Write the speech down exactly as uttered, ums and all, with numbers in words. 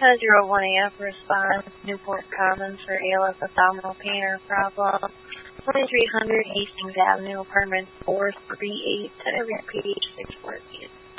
Test zero one A F response, Newport Commons for A L S abdominal pain or problem. twenty-three hundred Hastings Avenue, apartment four three eight, repeat six four eight.